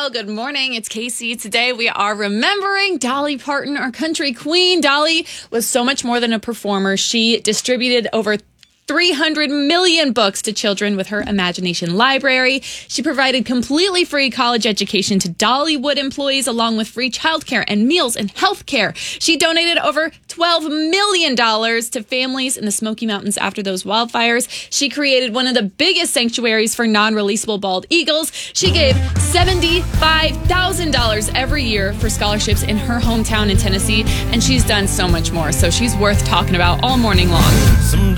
Good morning. It's Casey. Today we are remembering Dolly Parton, our country queen. Dolly was so much more than a performer. She distributed over 300 million books to children with her Imagination Library. She provided completely free college education to Dollywood employees, along with free childcare and meals and health care. She donated over $12 million to families in the Smoky Mountains after those wildfires. She created one of the biggest sanctuaries for non-releasable bald eagles. She gave $75,000 every year for scholarships in her hometown in Tennessee, and she's done so much more. So she's worth talking about all morning long.